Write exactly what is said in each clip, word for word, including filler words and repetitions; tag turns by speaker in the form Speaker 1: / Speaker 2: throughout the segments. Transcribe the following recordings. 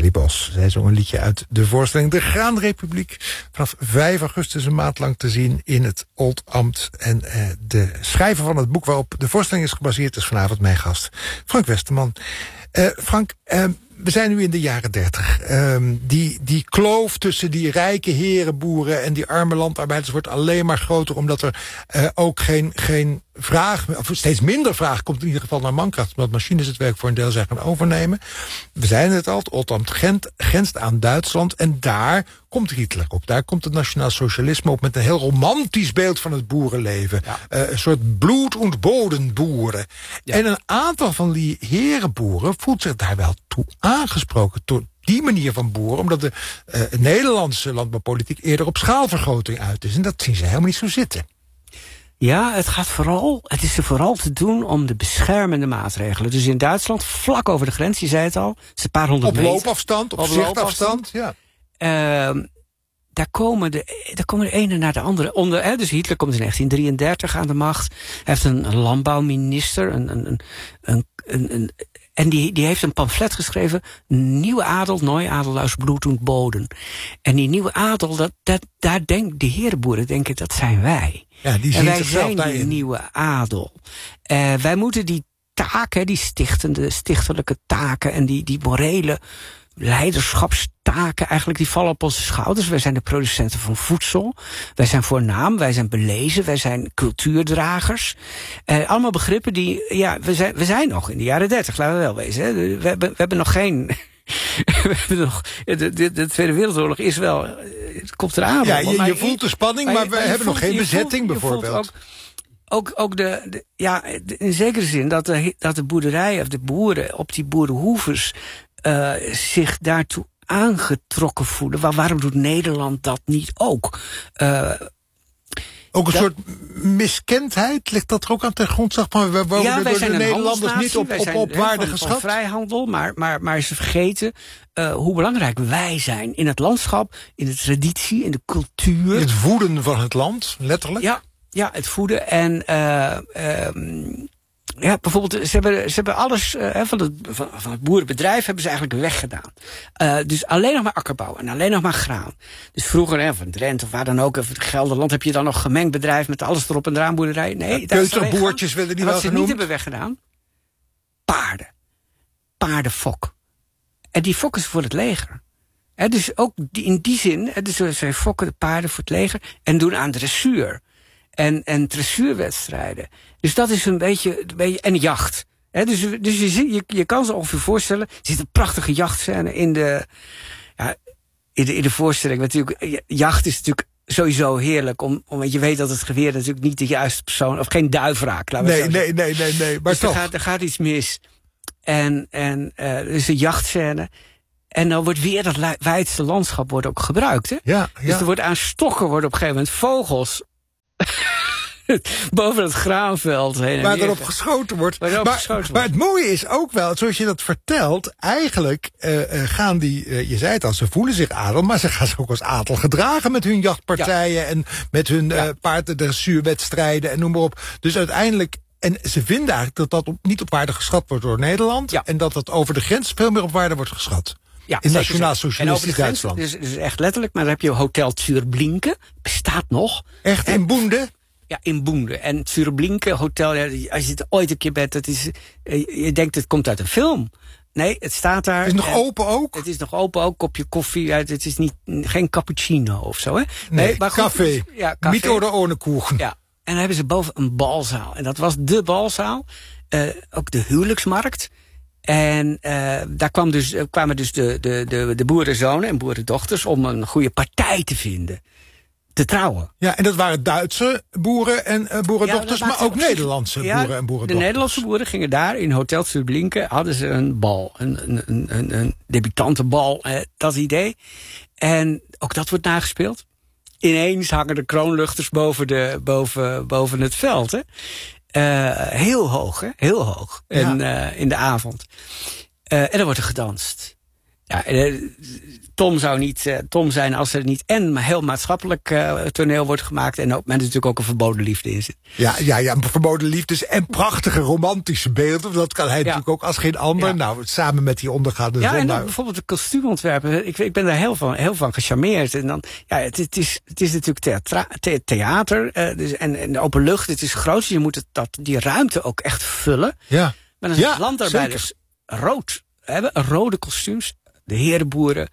Speaker 1: Shelley Bos. Zij zong een liedje uit de voorstelling De Graanrepubliek. Vanaf vijf augustus een maand lang te zien in het Oldambt. En uh, de schrijver van het boek waarop de voorstelling is gebaseerd is vanavond mijn gast, Frank Westerman. Uh, Frank, uh, we zijn nu in de jaren dertig. Uh, die, die kloof tussen die rijke herenboeren en die arme landarbeiders wordt alleen maar groter, omdat er uh, ook geen, geen vraag, of steeds minder vraag komt in ieder geval naar mankracht, omdat machines het werk voor een deel zijn gaan overnemen. We zeiden het al, het Oldambt grenst aan Duitsland en daar komt Hitler op. Daar komt het nationaal socialisme op met een heel romantisch beeld van het boerenleven. Ja. Uh, een soort bloed- en bodenboeren. Ja. En een aantal van die herenboeren voelt zich daar wel toe aangesproken door die manier van boeren, omdat de uh, Nederlandse landbouwpolitiek eerder op schaalvergroting uit is. En dat zien ze helemaal niet zo zitten.
Speaker 2: Ja, het gaat vooral, het is er vooral te doen om de beschermende maatregelen. Dus in Duitsland, vlak over de grens, je zei het al, het is een paar honderd
Speaker 1: op
Speaker 2: meter.
Speaker 1: Loopafstand, op, op zichtafstand, ja.
Speaker 2: Uh, daar komen de, daar komen de ene naar de andere. Onder, hè, dus Hitler komt in negentien drieëndertig aan de macht. Hij heeft een landbouwminister, een, een, een, een, een, en die, die heeft een pamflet geschreven, Nieuwe Adel, Neue Adel aus Blut und Boden. En die nieuwe adel, dat, dat, daar denken de herenboeren denken, dat zijn wij.
Speaker 1: Ja, die
Speaker 2: en wij zijn
Speaker 1: daarin.
Speaker 2: die nieuwe adel. Uh, wij moeten die taken, die stichtende, stichtelijke taken en die, die morele leiderschapstaken, eigenlijk die vallen op onze schouders. Wij zijn de producenten van voedsel. Wij zijn voornaam, wij zijn belezen, wij zijn cultuurdragers. Uh, allemaal begrippen die, ja, we zijn, we zijn nog in de jaren dertig, laten we wel wezen. Hè. We, hebben, we hebben nog geen... we hebben nog, de, de, de Tweede Wereldoorlog is wel, het komt eraan.
Speaker 1: Ja, je, je voelt de spanning, maar, maar we hebben voelt, nog geen bezetting voelt, bijvoorbeeld.
Speaker 2: Ook, ook, ook de, de, ja, in zekere zin dat de, dat de boerderijen of de boeren op die boerenhoeves uh, zich daartoe aangetrokken voelen. Waar, waarom doet Nederland dat niet ook? Uh,
Speaker 1: Ook een
Speaker 2: dat,
Speaker 1: soort miskendheid, ligt dat er ook aan ten grondslag van? We worden
Speaker 2: ja, wij
Speaker 1: door
Speaker 2: zijn
Speaker 1: de
Speaker 2: een
Speaker 1: Nederlanders niet op,
Speaker 2: wij
Speaker 1: op,
Speaker 2: zijn,
Speaker 1: op waarde
Speaker 2: van,
Speaker 1: geschat.
Speaker 2: Van vrijhandel, maar, maar, maar ze vergeten uh, hoe belangrijk wij zijn in het landschap, in de traditie, in de cultuur.
Speaker 1: Het voeden van het land, letterlijk.
Speaker 2: Ja, ja, het voeden en uh, um, ja, bijvoorbeeld, ze hebben, ze hebben alles uh, van, het, van, van het boerenbedrijf hebben ze eigenlijk weggedaan. Uh, dus alleen nog maar akkerbouw en alleen nog maar graan. Dus vroeger, hè, van Drenthe of waar dan ook, of Gelderland, heb je dan nog gemengd bedrijf met alles erop en eraan, boerderij. Nee,
Speaker 1: ja, peuterboertjes werden die wel genoemd.
Speaker 2: Wat ze niet hebben weggedaan, paarden. Paardenfok. En die fokken ze voor het leger. He, dus ook die, in die zin, he, dus zij fokken de paarden voor het leger en doen aan dressuur. En, en dressuurwedstrijden. Dus dat is een beetje, een beetje en jacht. He, dus dus je, je, je kan zich ongeveer voorstellen, er zit een prachtige jachtscène in de, ja, in de, in de voorstelling. Natuurlijk, jacht is natuurlijk sowieso heerlijk, om, omdat je weet dat het geweer natuurlijk niet de juiste persoon, of geen duif raakt.
Speaker 1: Nee, nee, nee, nee, nee, maar
Speaker 2: dus
Speaker 1: toch.
Speaker 2: Er gaat, er gaat iets mis. En, en uh, er is een jachtscène. En dan wordt weer dat wijdste landschap wordt ook gebruikt. Hè?
Speaker 1: Ja, ja.
Speaker 2: Dus er wordt aan stokken worden op een gegeven moment vogels boven het graanveld heen.
Speaker 1: Waar erop geschoten wordt.
Speaker 2: Maar,
Speaker 1: maar,
Speaker 2: geschoten
Speaker 1: maar
Speaker 2: wordt.
Speaker 1: het mooie is ook wel, zoals je dat vertelt, eigenlijk uh, uh, gaan die, uh, je zei het al, ze voelen zich adel, maar ze gaan zich ook als adel gedragen met hun jachtpartijen ja. en met hun ja. uh, paardendressuurwedstrijden en noem maar op. Dus uiteindelijk, en ze vinden eigenlijk dat dat op, niet op waarde geschat wordt door Nederland ja. en dat dat over de grens veel meer op waarde wordt geschat. Ja, in nationaal socialistisch Duitsland.
Speaker 2: Dus, dus echt letterlijk, maar dan heb je Hotel Zurblinke, bestaat nog.
Speaker 1: Echt, in Boende?
Speaker 2: Ja, in Boende. En Zurblinke Hotel, als je het ooit een keer bent, dat is, je denkt het komt uit een film. Nee, het staat daar.
Speaker 1: Het is nog open ook?
Speaker 2: Het is nog open ook, kopje koffie. Het is niet, geen cappuccino of zo, hè?
Speaker 1: Nee, nee maar goed, café. Ja, café. Niet oder ohne Kuchen.
Speaker 2: Ja, en dan hebben ze boven een balzaal. En dat was de balzaal. Uh, ook de huwelijksmarkt. En uh, daar kwam dus, kwamen dus de, de, de, de boerenzonen en boerendochters om een goede partij te vinden. Te trouwen.
Speaker 1: Ja, en dat waren Duitse boeren en uh, boerendochters, ja, maar ook Nederlandse ja, boeren en boerendochters.
Speaker 2: De Nederlandse boeren gingen daar in Hotel Zurblinke, hadden ze een bal, een, een, een, een debutantenbal, eh, dat idee. En ook dat wordt nagespeeld. Ineens hangen de kroonluchters boven, de, boven, boven het veld. Hè. Uh, heel hoog, hè? Heel hoog. Ja. En, uh, in de avond. Uh, en dan wordt er gedanst. Ja, Tom zou niet uh, Tom zijn als er niet en heel maatschappelijk uh, toneel wordt gemaakt en ook, met natuurlijk ook een verboden liefde in zit.
Speaker 1: Ja, ja, ja, verboden liefdes en prachtige romantische beelden. Dat kan hij ja. natuurlijk ook als geen ander. Ja. Nou, samen met die ondergaande
Speaker 2: ja,
Speaker 1: zon.
Speaker 2: Ja, en
Speaker 1: nou...
Speaker 2: bijvoorbeeld de kostuumontwerpen. Ik, ik ben daar heel van, heel van gecharmeerd. En dan, ja, het, het, is, het is natuurlijk theatra, the, theater uh, dus, en, en de open lucht. Het is groot. Je moet het, dat, die ruimte ook echt vullen.
Speaker 1: Ja.
Speaker 2: Maar dan zijn ja, landarbeiders rood. Hebben rode kostuums. De herenboeren.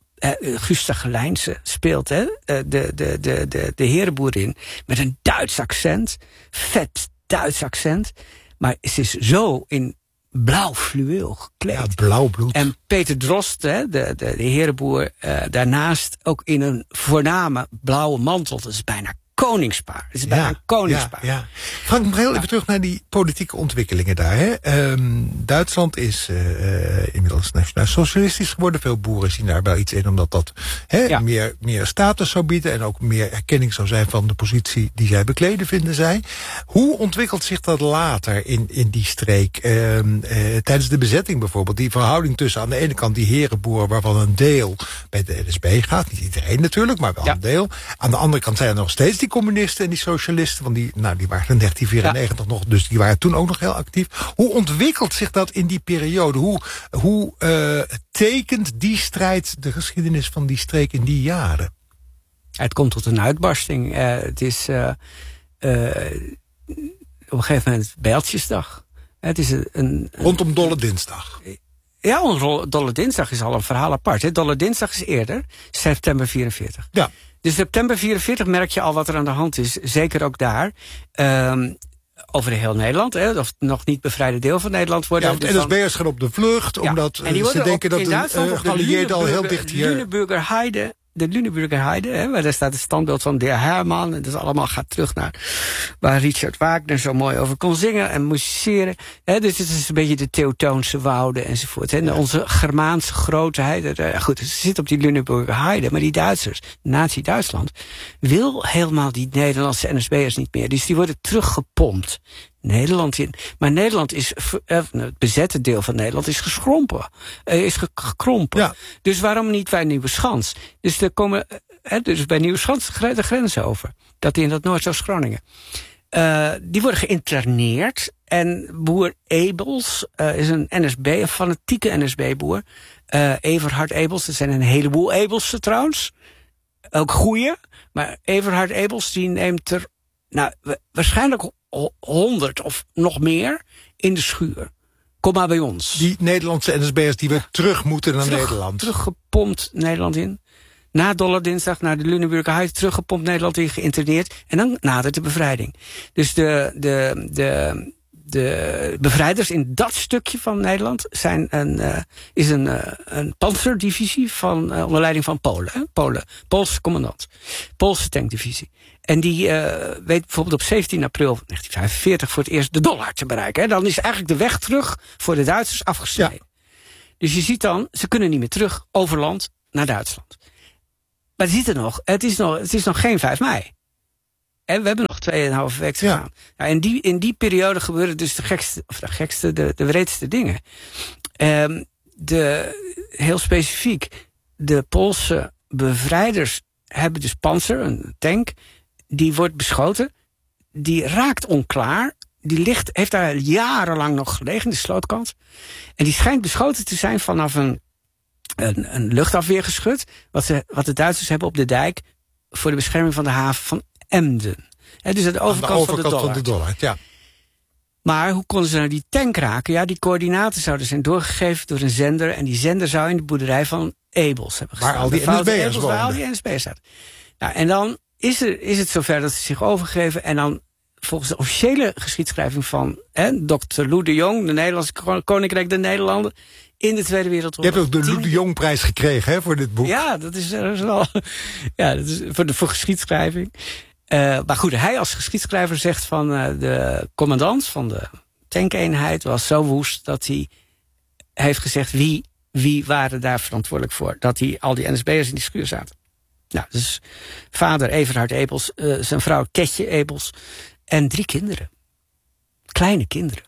Speaker 2: Uh, Gusta Gelijnse speelt hè, uh, de, de, de, de, de herenboerin met een Duits accent. Vet Duits accent. Maar ze is zo in blauw fluweel gekleed.
Speaker 1: Ja, blauw bloed.
Speaker 2: En Peter Drost, hè, de, de, de herenboer, uh, daarnaast ook in een voorname blauwe mantel. Dat is bijna koningspaar. Het is bijna
Speaker 1: ja,
Speaker 2: een koningspaar.
Speaker 1: Ja, ja. Frank, nog heel even ja. terug naar die politieke ontwikkelingen daar. Hè. Um, Duitsland is uh, inmiddels nationaal socialistisch geworden. Veel boeren zien daar wel iets in, omdat dat hè, ja. meer, meer status zou bieden en ook meer erkenning zou zijn van de positie die zij bekleden, vinden zij. Hoe ontwikkelt zich dat later in, in die streek? Um, uh, tijdens de bezetting bijvoorbeeld, die verhouding tussen aan de ene kant die herenboer, waarvan een deel bij de N S B gaat. Niet iedereen natuurlijk, maar wel ja. een deel. Aan de andere kant zijn er nog steeds die communisten en die socialisten, want die, nou, die waren in negentien vierennegentig ja. nog, dus die waren toen ook nog heel actief. Hoe ontwikkelt zich dat in die periode? Hoe, hoe uh, tekent die strijd de geschiedenis van die streek in die jaren?
Speaker 2: Het komt tot een uitbarsting. Uh, het is uh, uh, op een gegeven moment Bijltjesdag. Het is een, een,
Speaker 1: Rondom Dolle Dinsdag.
Speaker 2: Ja, Dolle Dinsdag is al een verhaal apart. Hè. Dolle Dinsdag is eerder, september vierenveertig.
Speaker 1: Ja.
Speaker 2: Dus september vierenveertig merk je al wat er aan de hand is. Zeker ook daar. Um, over heel Nederland. Hè, of het nog niet bevrijde deel van Nederland worden.
Speaker 1: Ja, want de N S B'ers gaan op de vlucht. Ja. Omdat uh, ze denken dat de uh, geallieerden al heel dicht hier...
Speaker 2: Lüneburger Heide... De Lüneburger Heide, hè, waar daar staat het standbeeld van de heer Herman. En dat allemaal gaat terug naar waar Richard Wagner zo mooi over kon zingen en musiceren. Hè, dus het is een beetje de Teutoonse wouden enzovoort. Hè. Ja. Onze Germaanse grootheid. Uh, goed, ze zit op die Lüneburger Heide. Maar die Duitsers, Nazi-Duitsland, wil helemaal die Nederlandse N S B'ers niet meer. Dus die worden teruggepompt. Nederland in. Maar Nederland is, uh, het bezette deel van Nederland is geschrompen. Uh, is gekrompen. Ja. Dus waarom niet bij Nieuweschans? Dus er komen, uh, dus bij Nieuweschans de grens over. Dat in dat Noord-Oost-Groningen. Uh, die worden geïnterneerd. En boer Ebels uh, is een N S B, een fanatieke N S B-boer. Uh, Everhard Ebels, er zijn een heleboel Ebelsen trouwens. Ook goeie. Maar Everhard Ebels die neemt er, nou, waarschijnlijk honderd of nog meer in de schuur. Kom maar bij ons.
Speaker 1: Die Nederlandse N S B'ers die weer terug moeten naar terug, Nederland.
Speaker 2: Teruggepompt Nederland in. Na Dolle Dinsdag naar de Lüneburger Heide teruggepompt Nederland in, geïnterneerd. En dan nadert de bevrijding. Dus de, de, de, de bevrijders in dat stukje van Nederland zijn een, uh, is een, uh, een panzerdivisie van, uh, onder leiding van Polen. Hè? Polen. Poolse commandant. Poolse tankdivisie. En die uh, weet bijvoorbeeld op zeventien april negentien vijfenveertig voor het eerst de Dollard te bereiken. Hè. Dan is eigenlijk de weg terug voor de Duitsers afgesneden. Ja. Dus je ziet dan, ze kunnen niet meer terug over land naar Duitsland. Maar je ziet het nog, het is nog, het is nog geen vijf mei. En we hebben nog tweeënhalve week te
Speaker 1: ja.
Speaker 2: gaan. Nou, in, die, in die periode gebeuren dus de gekste, of de gekste, de, de wreedste dingen. Um, de, heel specifiek, de Poolse bevrijders hebben dus panzer, een tank. Die wordt beschoten. Die raakt onklaar. Die ligt, heeft daar jarenlang nog gelegen, de slootkant. En die schijnt beschoten te zijn vanaf een, een, een luchtafweergeschut. Wat, ze, wat de Duitsers hebben op de dijk voor de bescherming van de haven van Emden. He, dus aan de overkant,
Speaker 1: aan de overkant
Speaker 2: van de Dollard.
Speaker 1: Van de Dollard, ja.
Speaker 2: Maar hoe konden ze nou die tank raken? Ja, die coördinaten zouden zijn doorgegeven door een zender. En die zender zou in de boerderij van Ebels hebben gestaan.
Speaker 1: Waar al die N S B'ers woonden.
Speaker 2: Waar al die N S B'ers zaten. Nou, en dan is, er, is het zover dat ze zich overgeven. En dan volgens de officiële geschiedschrijving van hè, dokter Lou de Jong, de Nederlandse Koninkrijk der Nederlanden, in de Tweede Wereldoorlog.
Speaker 1: Je hebt ook de Lou de Jong-prijs gekregen hè, voor dit boek.
Speaker 2: Ja, dat is, dat is wel. Ja, dat is voor de voor geschiedschrijving. Uh, maar goed, hij als geschiedschrijver zegt van uh, de commandant van de tankeenheid was zo woest dat hij heeft gezegd wie, wie waren daar verantwoordelijk voor. Dat hij al die N S B'ers in die schuur zaten. Nou, dus vader Everhard Ebels, uh, zijn vrouw Ketje Ebels en drie kinderen. Kleine kinderen.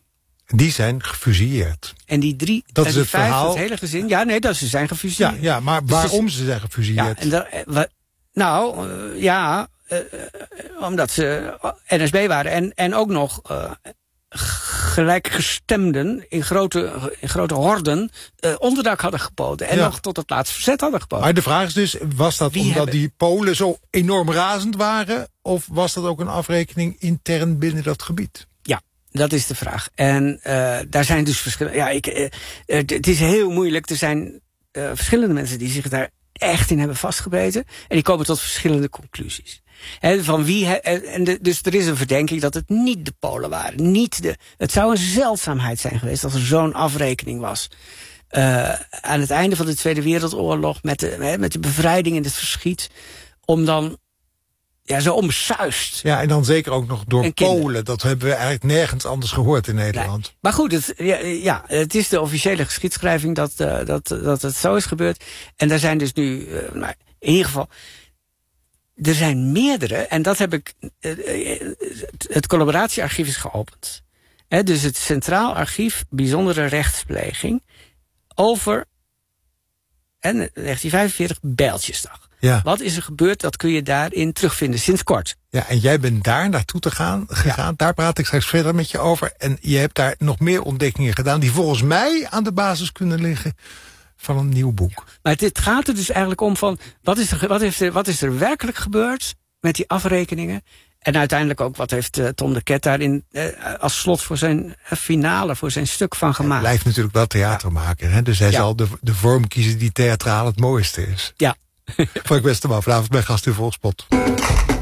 Speaker 1: Die zijn gefusilleerd.
Speaker 2: En die drie,
Speaker 1: dat
Speaker 2: en
Speaker 1: is
Speaker 2: die
Speaker 1: het
Speaker 2: vijf,
Speaker 1: verhaal.
Speaker 2: het hele gezin. Ja, nee, dat ze zijn gefusilleerd.
Speaker 1: Ja, ja maar
Speaker 2: dus
Speaker 1: waarom
Speaker 2: dus,
Speaker 1: ze zijn gefusilleerd?
Speaker 2: Ja, en dat, wat, nou, uh, ja, uh, omdat ze N S B waren. En, en ook nog uh, gelijkgestemden in grote, in grote horden uh, onderdak hadden geboden. En ja. nog tot het laatste verzet hadden geboden.
Speaker 1: Maar de vraag is dus, was dat
Speaker 2: Wie
Speaker 1: omdat
Speaker 2: hebben...
Speaker 1: die Polen zo enorm razend waren? Of was dat ook een afrekening intern binnen dat gebied?
Speaker 2: Ja, dat is de vraag. En uh, daar zijn dus verschillen. Ja, ik, uh, het is heel moeilijk. Er zijn uh, verschillende mensen die zich daar echt in hebben vastgebeten. En die komen tot verschillende conclusies. He, van wie he, en de, dus er is een verdenking dat het niet de Polen waren. Niet de, het zou een zeldzaamheid zijn geweest als er zo'n afrekening was. Uh, aan het einde van de Tweede Wereldoorlog, met de, met de bevrijding en het verschiet, om dan ja, zo omsuist.
Speaker 1: Ja, en dan zeker ook nog door Polen. Dat hebben we eigenlijk nergens anders gehoord in Nederland.
Speaker 2: Nee. Maar goed, het, ja, ja, het is de officiële geschiedschrijving dat, uh, dat, dat het zo is gebeurd. En daar zijn dus nu, uh, nou, in ieder geval, er zijn meerdere, en dat heb ik, uh, het collaboratiearchief is geopend. He, dus het Centraal Archief Bijzondere Rechtspleging over en negentien vijfenveertig Bijltjesdag.
Speaker 1: Ja.
Speaker 2: Wat is er gebeurd? Dat kun je daarin terugvinden sinds kort.
Speaker 1: Ja, en jij bent daar naartoe te gaan, gegaan. Ja. Daar praat ik straks verder met je over. En je hebt daar nog meer ontdekkingen gedaan die volgens mij aan de basis kunnen liggen van een nieuw boek. Ja.
Speaker 2: Maar het gaat er dus eigenlijk om van wat is er, wat heeft er, wat is er werkelijk gebeurd met die afrekeningen? En uiteindelijk ook wat heeft uh, Tom de Ket daarin uh, als slot voor zijn uh, finale, voor zijn stuk van gemaakt.
Speaker 1: Hij blijft natuurlijk wel theater ja. maken. Hè? Dus hij ja. zal de, de vorm kiezen die theatraal het mooiste is.
Speaker 2: Ja.
Speaker 1: Frank Westerman, vanavond mijn gast in Volkspot.